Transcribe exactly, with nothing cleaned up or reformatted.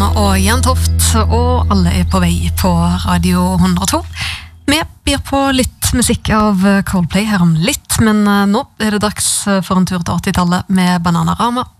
Bananarama og Jerntoft, og alle er på vei på Radio hundre og to. Vi byr på litt musikk av Coldplay her om litt, men nå er det dags for en tur til åttitallet med Bananarama.